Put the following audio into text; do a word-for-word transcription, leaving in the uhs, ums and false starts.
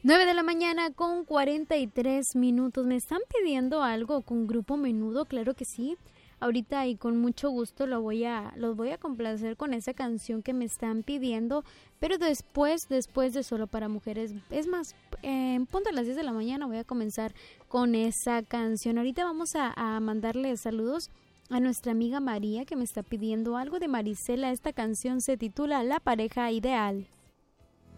nueve de la mañana con cuarenta y tres minutos. ¿Me están pidiendo algo con Grupo Menudo? Claro que sí. Ahorita y con mucho gusto lo voy a, los voy a complacer con esa canción que me están pidiendo. Pero después, después de Solo para Mujeres, es más, eh, en punto a las diez de la mañana voy a comenzar con esa canción. Ahorita vamos a, a mandarle saludos a nuestra amiga María, que me está pidiendo algo de Marisela. Esta canción se titula La Pareja Ideal.